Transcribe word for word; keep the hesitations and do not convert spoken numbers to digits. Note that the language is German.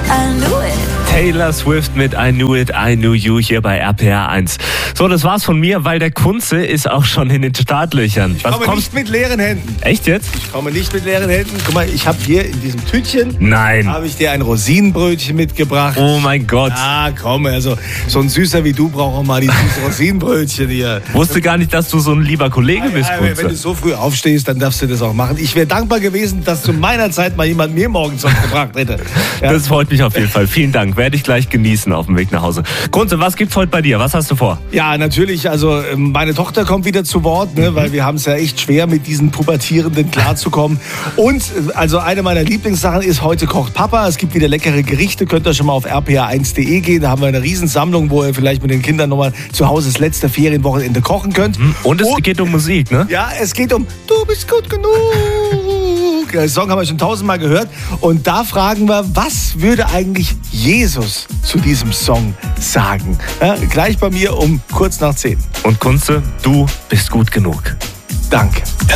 I knew it. Taylor Swift mit I Knew It, I Knew You hier bei R P R eins. So, das war's von mir, weil der Kunze ist auch schon in den Startlöchern. Ich komme nicht mit leeren Händen. Echt jetzt? Ich komme nicht mit leeren Händen. Guck mal, ich habe hier in diesem Tütchen, Nein. habe ich dir ein Rosinenbrötchen mitgebracht. Oh mein Gott. Ah, komm, also so ein Süßer wie du braucht auch mal die süßen Rosinenbrötchen hier. Wusste gar nicht, dass du so ein lieber Kollege bist, Ja, Kunze. wenn du so früh aufstehst, dann darfst du das auch machen. Ich wäre dankbar gewesen, dass zu meiner Zeit mal jemand mir morgens was gebracht hätte. Ja. Das freut mich auf jeden Fall. Vielen Dank. Werde ich gleich genießen auf dem Weg nach Hause. Kunze, was gibt's heute bei dir? Was hast du vor? Ja, natürlich. Also meine Tochter kommt wieder zu Wort, ne, weil wir haben es ja echt schwer, mit diesen Pubertierenden klarzukommen. Und also eine meiner Lieblingssachen ist, heute kocht Papa. Es gibt wieder leckere Gerichte. Könnt ihr schon mal auf r p r eins punkt d e gehen. Da haben wir eine Riesensammlung, wo ihr vielleicht mit den Kindern nochmal zu Hause das letzte Ferienwochenende kochen könnt. Und es Und, geht um Musik, ne? ja, es geht um Du bist gut genug. Den Song haben wir schon tausendmal gehört. Und da fragen wir, was würde eigentlich Jesus zu diesem Song sagen? Ja, gleich bei mir um kurz nach zehn. Und Kunze, du bist gut genug. Danke.